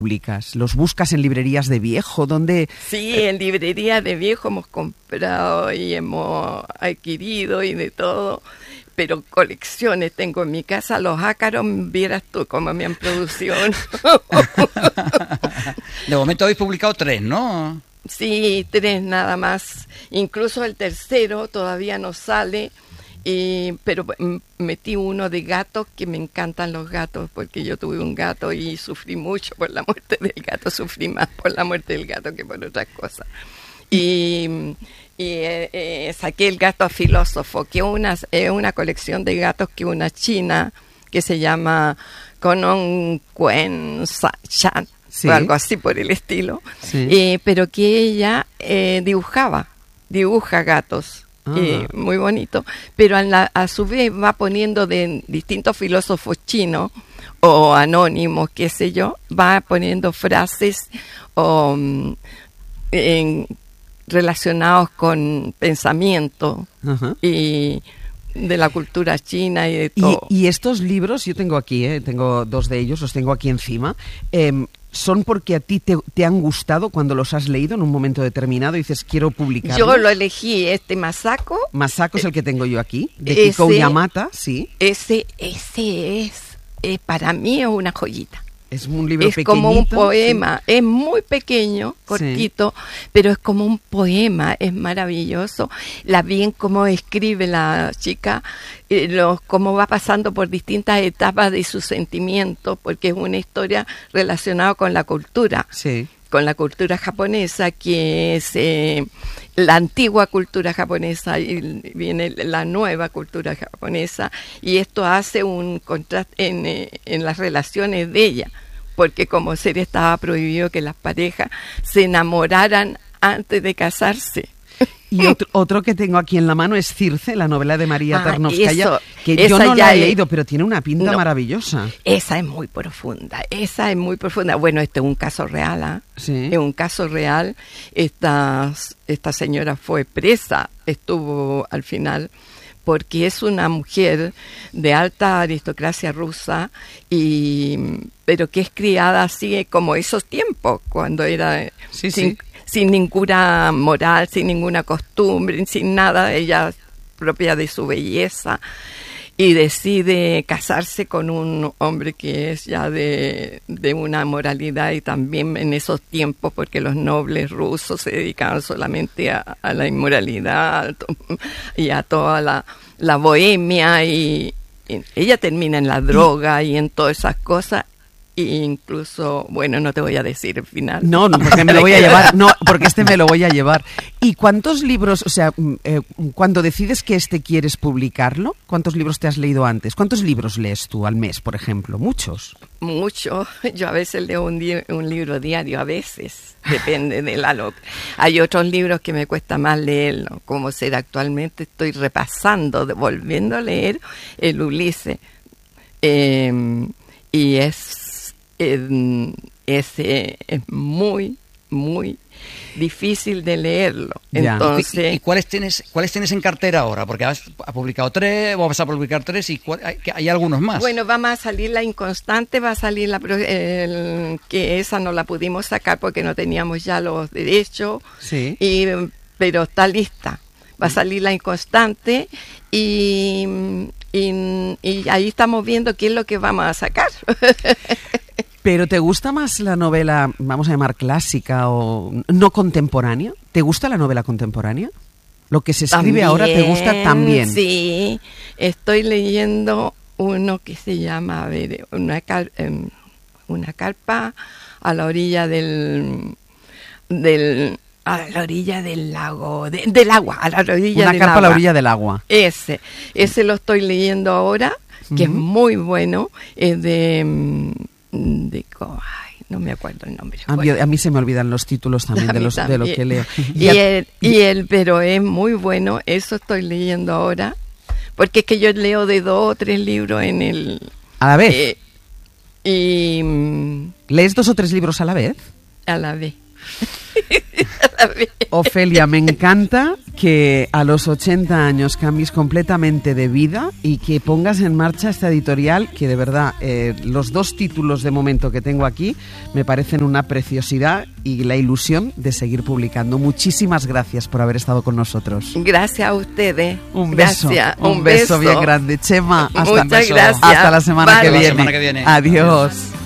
publicas? ¿Los buscas en librerías de viejo? ¿Dónde? Sí, en librerías de viejo hemos comprado y hemos adquirido y de todo, pero colecciones tengo en mi casa. Los ácaros, vieras tú cómo me han producido. De momento habéis publicado 3, ¿no? Sí, 3 nada más. Incluso el tercero todavía no sale. Pero metí uno de gatos, que me encantan los gatos, porque yo tuve un gato y sufrí mucho por la muerte del gato, sufrí más por la muerte del gato que por otras cosas. Y saqué el gato filósofo, que es una colección de gatos que una china que se llama Konon Kuen Chan, sí, o algo así por el estilo, sí, pero que ella dibuja gatos. Muy bonito, pero a su vez va poniendo de distintos filósofos chinos o anónimos, qué sé yo, va poniendo frases relacionados con pensamiento y de la cultura china y de todo. Y estos libros, yo tengo aquí, tengo 2 de ellos, los tengo aquí encima, ¿son porque a ti te han gustado cuando los has leído en un momento determinado y dices, quiero publicarlos? Yo lo elegí, Masako. Masako es el que tengo yo aquí, de Kiko Yamata, sí. Ese es, para mí es una joyita. Es un libro pequeñito. Es como un poema, sí. Es muy pequeño, cortito, sí, pero es como un poema, es maravilloso. Bien cómo escribe la chica, cómo va pasando por distintas etapas de sus sentimientos, porque es una historia relacionada con la cultura. Sí. Con la cultura japonesa, que es la antigua cultura japonesa, y viene la nueva cultura japonesa, y esto hace un contraste en las relaciones de ella, porque como serie estaba prohibido que las parejas se enamoraran antes de casarse. Y otro que tengo aquí en la mano es Circe, la novela de María Tarnowskaya, que yo no ya la he leído, pero tiene una pinta maravillosa. Esa es muy profunda, Bueno, este es un caso real, Sí. Es un caso real. Esta señora fue presa, estuvo al final, porque es una mujer de alta aristocracia rusa, pero que es criada así como esos tiempos, cuando era... Sí. Sin ninguna moral, sin ninguna costumbre, sin nada, ella propia de su belleza, y decide casarse con un hombre que es ya de una moralidad, y también en esos tiempos, porque los nobles rusos se dedicaban solamente a la inmoralidad y a toda la bohemia, y ella termina en la droga y en todas esas cosas. Incluso, bueno, no te voy a decir el final. No, porque me lo voy a llevar. No, porque me lo voy a llevar. ¿Y cuántos libros, o sea, cuando decides que quieres publicarlo, cuántos libros te has leído antes? ¿Cuántos libros lees tú al mes, por ejemplo? ¿Muchos? Mucho. Yo a veces leo un libro diario, a veces. Depende de Hay otros libros que me cuesta más leerlo, como ser actualmente. Estoy repasando, volviendo a leer el Ulises. Y es muy, muy difícil de leerlo. Ya. Entonces, ¿Y cuáles tienes en cartera ahora? Porque has publicado 3, o vas a publicar 3, y hay algunos más. Bueno, vamos a salir La Inconstante, va a salir que esa no la pudimos sacar porque no teníamos ya los derechos, sí, pero está lista. Va a salir La Inconstante y ahí estamos viendo qué es lo que vamos a sacar. ¿Pero te gusta más la novela, vamos a llamar clásica o no contemporánea? ¿Te gusta la novela contemporánea? ¿Lo que se escribe ahora te gusta también? Sí, estoy leyendo uno que se llama, una carpa a la orilla del lago, del agua, a la orilla del agua. Una carpa a la orilla del agua. Ese lo estoy leyendo ahora, que es muy bueno, es no me acuerdo el nombre. A mí se me olvidan los títulos también de lo que leo. Pero es muy bueno, eso estoy leyendo ahora, porque es que yo leo de 2 o 3 libros ¿A la vez? ¿Lees 2 o 3 libros a la vez? A la vez. Ofelia, me encanta que a los 80 años cambies completamente de vida y que pongas en marcha esta editorial que de verdad, los 2 títulos de momento que tengo aquí me parecen una preciosidad y la ilusión de seguir publicando. Muchísimas gracias por haber estado con nosotros. Gracias a ustedes. Un beso, Gracias. un beso bien grande. Chema, Muchas gracias. hasta la semana Vale. que Hasta la viene. semana que viene. Adiós.